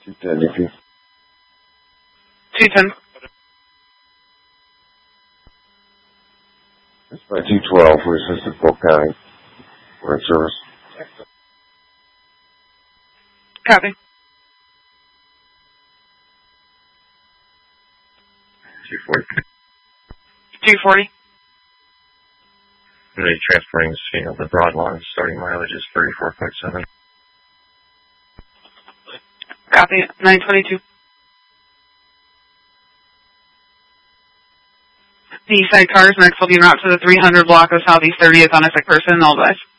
210 DP. 210. That's by 212 for assisted Polk County. We're in service. Copy. 240. 240. I'm going to be transporting the broad line. Starting mileage is 34.7. Copy. 922. The side cars next will be en route to the 300 block of Southeast 30th on a sick person. All advice.